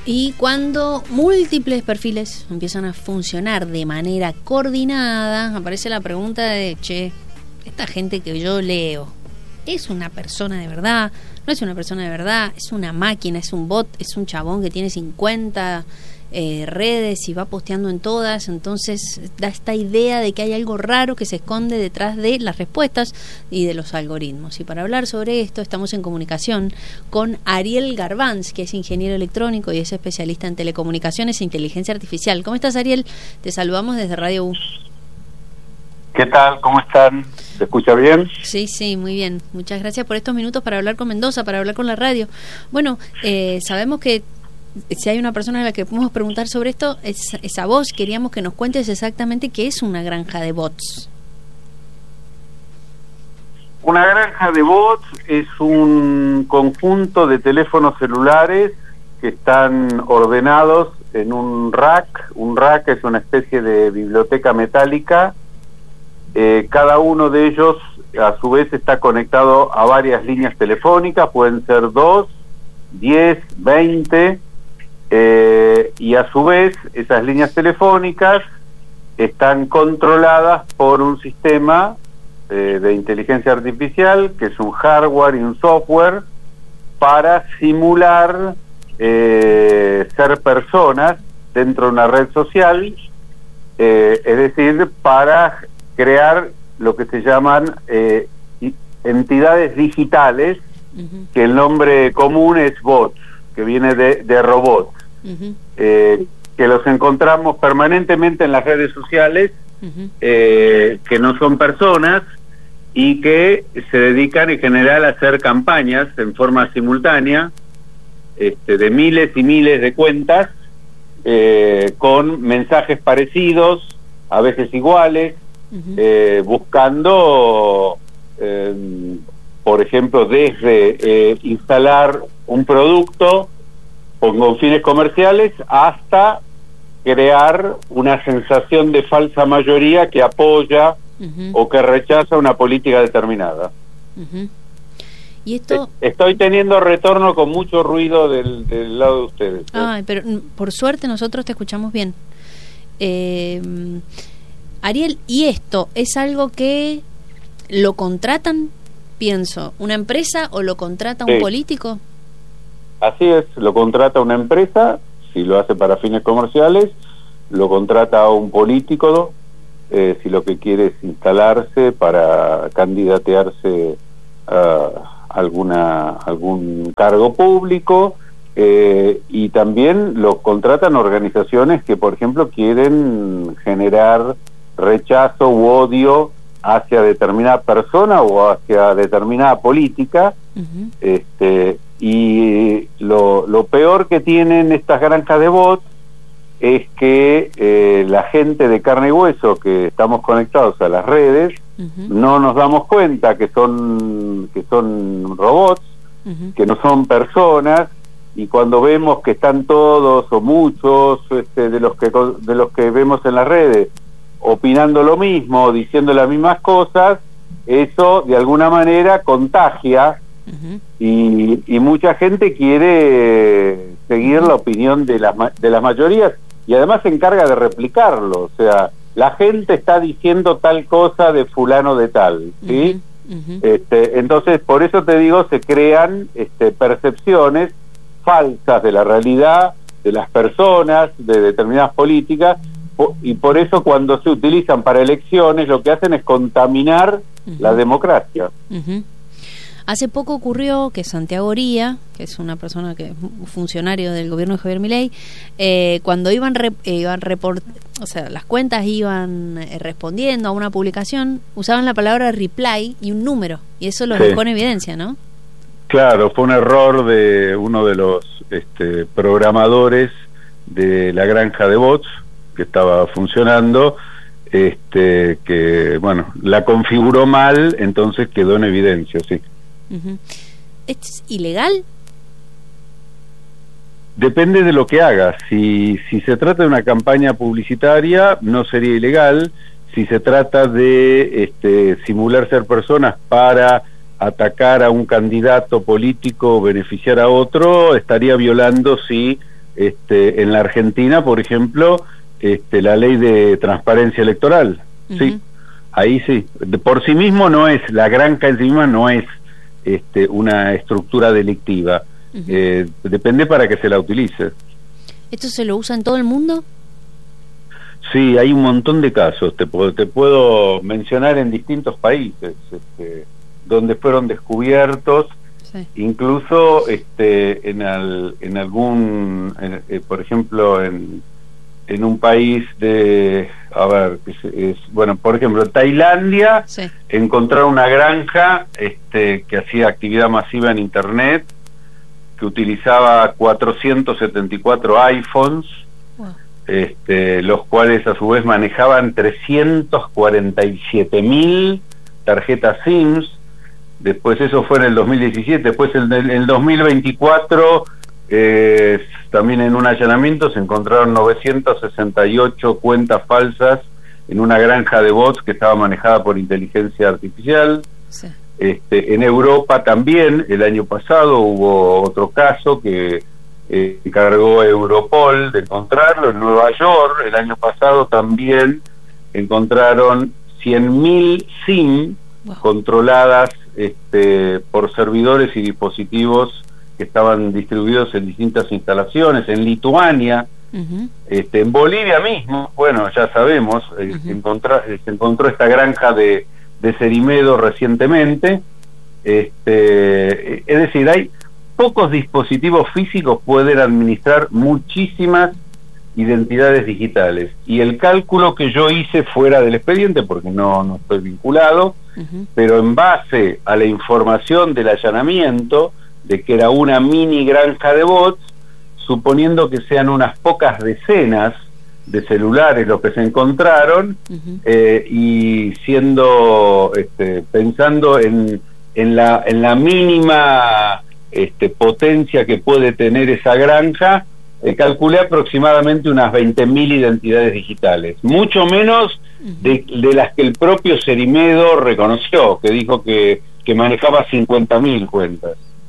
Y cuando múltiples perfiles empiezan a funcionar de manera coordinada, aparece la pregunta de, che, esta gente que yo leo, ¿es una persona de verdad? ¿No es una persona de verdad? ¿Es una máquina? ¿Es un bot? ¿Es un chabón que tiene 50 redes y va posteando en todas? Entonces da esta idea de que hay algo raro que se esconde detrás de las respuestas y de los algoritmos. Y para hablar sobre esto estamos en comunicación con Ariel Garbanz, que es ingeniero electrónico y es especialista en telecomunicaciones e inteligencia artificial. ¿Cómo estás, Ariel? Te saludamos desde Radio U. ¿Qué tal? ¿Cómo están? ¿Se escucha bien? Sí, muy bien. Muchas gracias por estos minutos para hablar con Mendoza, para hablar con la radio. Bueno, sabemos que si hay una persona a la que podemos preguntar sobre esto, es a vos. Queríamos que nos cuentes exactamente qué es una granja de bots. Una granja de bots es un conjunto de teléfonos celulares que están ordenados en un rack. Un rack es una especie de biblioteca metálica. Cada uno de ellos, a su vez, está conectado a varias líneas telefónicas. Pueden ser 2, 10, 20... y a su vez esas líneas telefónicas están controladas por un sistema de inteligencia artificial, que es un hardware y un software, para simular ser personas dentro de una red social, es decir, para crear lo que se llaman entidades digitales, que el nombre común es bots, que viene de robots, que los encontramos permanentemente en las redes sociales, que no son personas y que se dedican en general a hacer campañas en forma simultánea, de miles y miles de cuentas, con mensajes parecidos, a veces iguales, buscando, por ejemplo, desde instalar un producto con fines comerciales hasta crear una sensación de falsa mayoría que apoya o que rechaza una política determinada. ¿Y esto? Estoy teniendo retorno con mucho ruido del lado de ustedes. Ay, pero por suerte nosotros te escuchamos bien. Ariel, ¿y esto es algo que lo contratan, pienso, una empresa o lo contrata un político? Así es, lo contrata una empresa, si lo hace para fines comerciales, lo contrata a un político, si lo que quiere es instalarse para candidatearse a algún cargo público, y también lo contratan organizaciones que, por ejemplo, quieren generar rechazo u odio hacia determinada persona o hacia determinada política. Y lo peor que tienen estas granjas de bots es que la gente de carne y hueso que estamos conectados a las redes no nos damos cuenta que son robots, que no son personas, y cuando vemos que están todos o muchos de los que vemos en las redes opinando lo mismo, diciendo las mismas cosas, eso de alguna manera contagia. Y mucha gente quiere seguir la opinión de las mayorías, y además se encarga de replicarlo. O sea, la gente está diciendo tal cosa de fulano de tal, ¿sí? Entonces, por eso te digo, se crean percepciones falsas de la realidad, de las personas, de determinadas políticas, y por eso cuando se utilizan para elecciones lo que hacen es contaminar la democracia. Hace poco ocurrió que Santiago Oría, que es una persona que es un funcionario del gobierno de Javier Milei, cuando o sea, las cuentas iban respondiendo a una publicación, usaban la palabra reply y un número, y eso lo dejó en evidencia, ¿no? Claro, fue un error de uno de los programadores de la granja de bots que estaba funcionando, que, bueno, la configuró mal, entonces quedó en evidencia, sí. ¿Es ilegal? Depende de lo que hagas. Si se trata de una campaña publicitaria, no sería ilegal. Si se trata de simular ser personas para atacar a un candidato político o beneficiar a otro, estaría violando, sí, en la Argentina, por ejemplo, la ley de transparencia electoral. Sí, ahí sí. Por sí mismo no es, la granja en sí misma no es una estructura delictiva. Depende para qué se la utilice. ¿Esto se lo usa en todo el mundo? Sí, hay un montón de casos. Te puedo mencionar en distintos países donde fueron descubiertos. Sí. Incluso en algún, por ejemplo, en un país de, a ver, bueno, por ejemplo, Tailandia, sí, encontraron una granja que hacía actividad masiva en Internet, que utilizaba 474 iPhones, wow, los cuales a su vez manejaban 347.000 tarjetas SIMs. Después, eso fue en el 2017, después en el 2024, también en un allanamiento se encontraron 968 cuentas falsas en una granja de bots que estaba manejada por inteligencia artificial. Sí. En Europa también, el año pasado hubo otro caso que encargó Europol de encontrarlo. En Nueva York, el año pasado también encontraron 100.000 SIM, wow, controladas por servidores y dispositivos que estaban distribuidos en distintas instalaciones. En Lituania, en Bolivia mismo, bueno, ya sabemos, se encontró esta granja de Cerimedo recientemente. Es decir, hay pocos dispositivos físicos pueden administrar muchísimas identidades digitales, y el cálculo que yo hice fuera del expediente, porque no estoy vinculado, pero en base a la información del allanamiento, de que era una mini granja de bots, suponiendo que sean unas pocas decenas de celulares los que se encontraron, y siendo pensando en la mínima potencia que puede tener esa granja, calculé aproximadamente unas 20.000 identidades digitales, mucho menos de las que el propio Cerimedo reconoció, que dijo que manejaba 50.000 cuentas.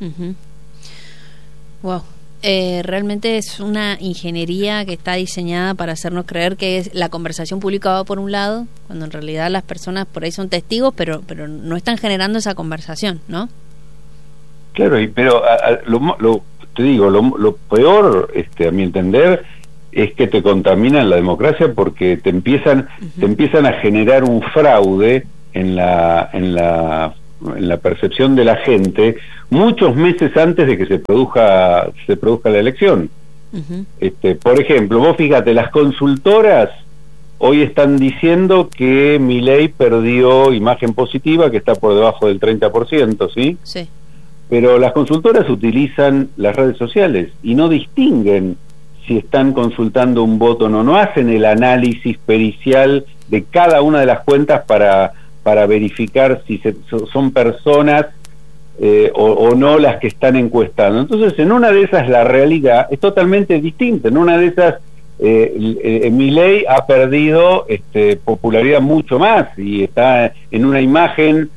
Wow. Realmente es una ingeniería que está diseñada para hacernos creer que la conversación pública va por un lado, cuando en realidad las personas por ahí son testigos, pero no están generando esa conversación, ¿no? Claro, pero te digo, lo peor, a mi entender, es que te contaminan la democracia, porque te empiezan a generar un fraude en la percepción de la gente muchos meses antes de que se produzca la elección. Por ejemplo, vos fíjate, las consultoras hoy están diciendo que Milei perdió imagen positiva, que está por debajo del 30%, ¿sí? Sí. Pero las consultoras utilizan las redes sociales y no distinguen si están consultando un voto o no. No hacen el análisis pericial de cada una de las cuentas para verificar si son personas o no las que están encuestando. Entonces, en una de esas la realidad es totalmente distinta. En una de esas Milei ha perdido popularidad mucho más y está en una imagen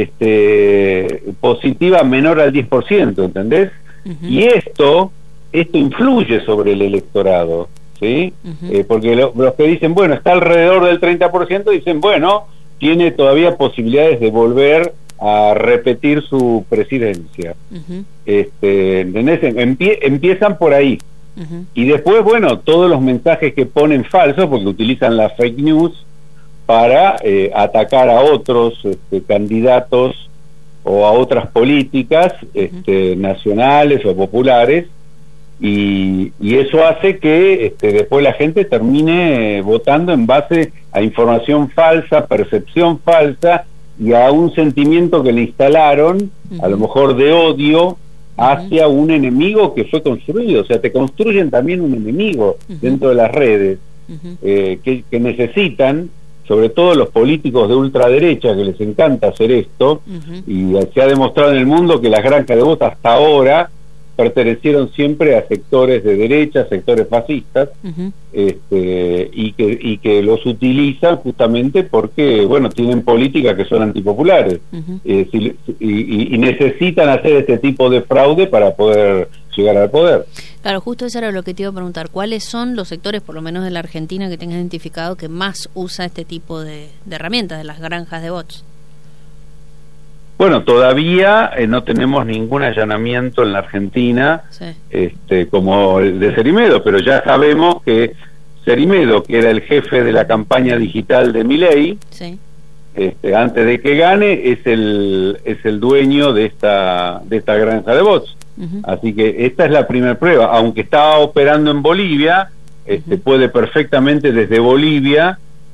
positiva menor al 10%, ¿entendés? Y esto influye sobre el electorado, ¿sí? Porque los que dicen, bueno, está alrededor del 30%, dicen, bueno, tiene todavía posibilidades de volver a repetir su presidencia. ¿Entendés? Empiezan por ahí. Y después, bueno, todos los mensajes que ponen falsos, porque utilizan la fake news para atacar a otros candidatos o a otras políticas nacionales o populares, y eso hace que después la gente termine votando en base a información falsa, percepción falsa, y a un sentimiento que le instalaron, a lo mejor de odio, hacia un enemigo que fue construido. O sea, te construyen también un enemigo dentro de las redes, que necesitan, sobre todo los políticos de ultraderecha, que les encanta hacer esto, y se ha demostrado en el mundo que las granjas de votos hasta ahora pertenecieron siempre a sectores de derecha, sectores fascistas, y que los utilizan justamente porque, bueno, tienen políticas que son antipopulares, y necesitan hacer este tipo de fraude para poder llegar al poder. Claro, justo eso era lo que te iba a preguntar. ¿Cuáles son los sectores, por lo menos de la Argentina, que tengas identificado que más usa este tipo de herramientas, de las granjas de bots? Bueno, todavía no tenemos ningún allanamiento en la Argentina, como el de Cerimedo, pero ya sabemos que Cerimedo, que era el jefe de la campaña digital de Milei, antes de que gane, es el dueño de esta granja de bots. Así que esta es la primera prueba. Aunque estaba operando en Bolivia, puede perfectamente desde Bolivia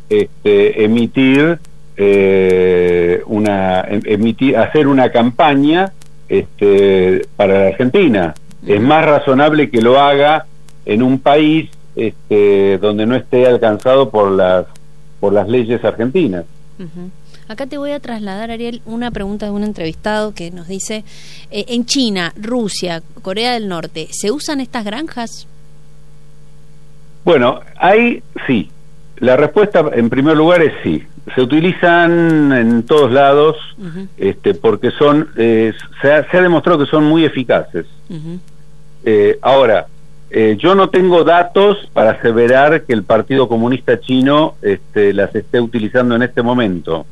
hacer una campaña para la Argentina. Es más razonable que lo haga en un país donde no esté alcanzado por las leyes argentinas. Acá te voy a trasladar, Ariel, una pregunta de un entrevistado que nos dice, en China, Rusia, Corea del Norte, ¿se usan estas granjas? Bueno, sí. La respuesta, en primer lugar, es sí. Se utilizan en todos lados, porque se ha demostrado que son muy eficaces. Ahora, yo no tengo datos para aseverar que el Partido Comunista Chino las esté utilizando en este momento.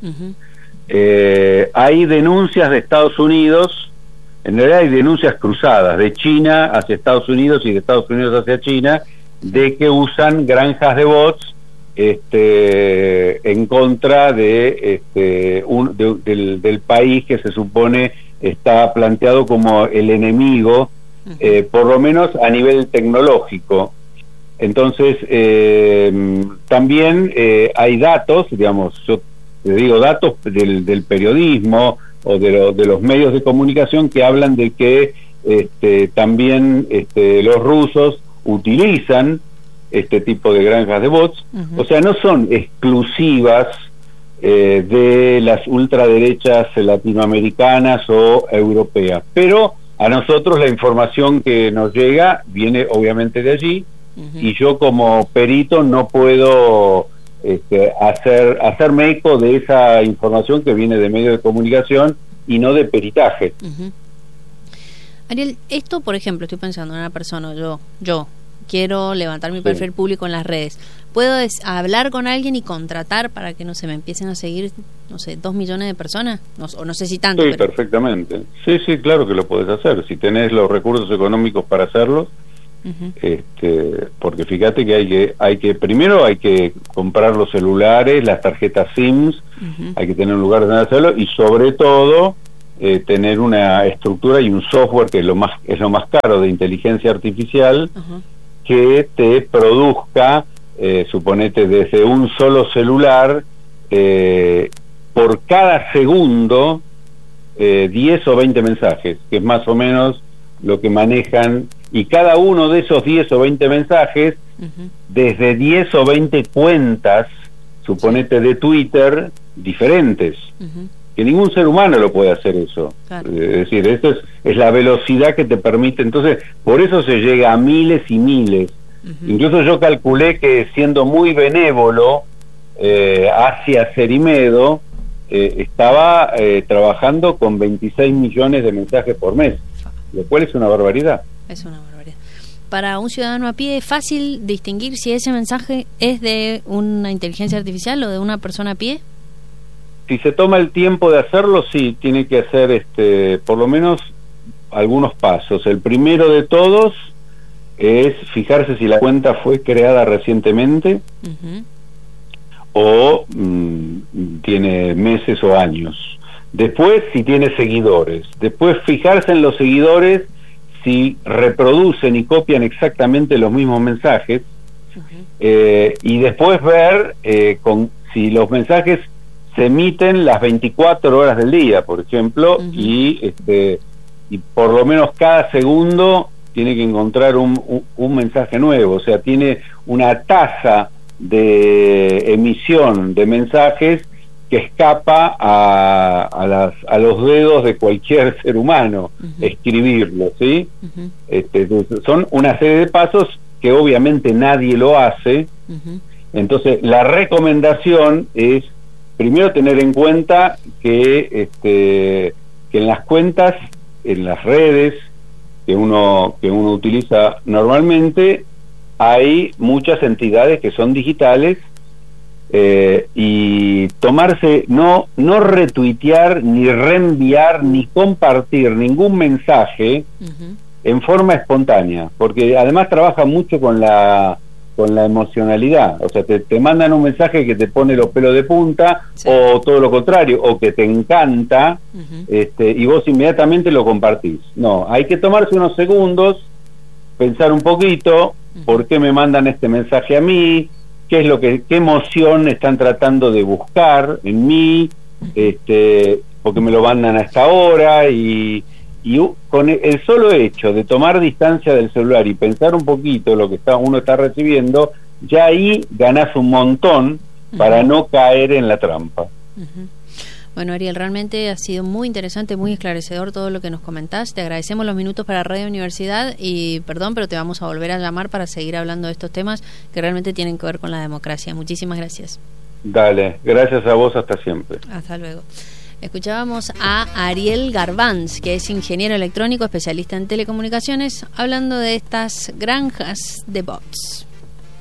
Hay denuncias de Estados Unidos, en realidad hay denuncias cruzadas, de China hacia Estados Unidos y de Estados Unidos hacia China, de que usan granjas de bots en contra del país que se supone está planteado como el enemigo, por lo menos a nivel tecnológico. Entonces, también hay datos, digamos, yo te digo datos del periodismo o de los medios de comunicación que hablan de que también los rusos utilizan este tipo de granjas de bots. O sea, no son exclusivas de las ultraderechas latinoamericanas o europeas, pero a nosotros la información que nos llega viene obviamente de allí, y yo como perito no puedo hacerme eco de esa información que viene de medios de comunicación y no de peritaje. Ariel, esto, por ejemplo, estoy pensando en una persona, yo quiero levantar mi perfil público en las redes. ¿Puedo hablar con alguien y contratar para que, no sé, me empiecen a seguir, 2 millones de personas? O no sé si tanto. Sí, pero... perfectamente. Sí, claro que lo podés hacer. Si tenés los recursos económicos para hacerlo, porque fíjate que primero hay que comprar los celulares, las tarjetas SIMs, hay que tener un lugar donde hacerlo, y sobre todo tener una estructura y un software que es lo más caro de inteligencia artificial, que te produzca, suponete, desde un solo celular, por cada segundo 10 o 20 mensajes, que es más o menos lo que manejan, y cada uno de esos 10 o 20 mensajes, desde 10 o 20 cuentas, suponete, de Twitter diferentes, que ningún ser humano lo puede hacer eso. Claro. Es decir, esto es la velocidad que te permite. Entonces, por eso se llega a miles y miles. Incluso yo calculé que, siendo muy benévolo hacia Cerimedo, estaba trabajando con 26 millones de mensajes por mes, lo cual es una barbaridad. Es una barbaridad. Para un ciudadano a pie, ¿es fácil distinguir si ese mensaje es de una inteligencia artificial o de una persona a pie? Si se toma el tiempo de hacerlo, sí, tiene que hacer por lo menos algunos pasos. El primero de todos es fijarse si la cuenta fue creada recientemente o tiene meses o años. Después, si tiene seguidores. Después, fijarse en los seguidores si reproducen y copian exactamente los mismos mensajes, y después ver si los mensajes se emiten las 24 horas del día, por ejemplo, y por lo menos cada segundo tiene que encontrar un mensaje nuevo. O sea, tiene una tasa de emisión de mensajes que escapa a los dedos de cualquier ser humano escribirlo, ¿sí? Son una serie de pasos que obviamente nadie lo hace. Entonces, la recomendación es primero tener en cuenta que en las cuentas, en las redes, que uno utiliza normalmente, hay muchas entidades que son digitales, y tomarse, no retuitear, ni reenviar, ni compartir ningún mensaje en forma espontánea, porque además trabaja mucho con la emocionalidad. O sea, te mandan un mensaje que te pone los pelos de punta, sí, o todo lo contrario, o que te encanta, y vos inmediatamente lo compartís. No, hay que tomarse unos segundos, pensar un poquito, ¿por qué me mandan este mensaje a mí? ¿Qué emoción están tratando de buscar en mí? Porque me lo mandan a esta hora, y con el solo hecho de tomar distancia del celular y pensar un poquito lo que uno está recibiendo, ya ahí ganás un montón para no caer en la trampa. Bueno, Ariel, realmente ha sido muy interesante, muy esclarecedor todo lo que nos comentás. Te agradecemos los minutos para Radio Universidad y perdón, pero te vamos a volver a llamar para seguir hablando de estos temas que realmente tienen que ver con la democracia. Muchísimas gracias. Dale, gracias a vos, hasta siempre. Hasta luego. Escuchábamos a Ariel Garbanz, que es ingeniero electrónico, especialista en telecomunicaciones, hablando de estas granjas de bots.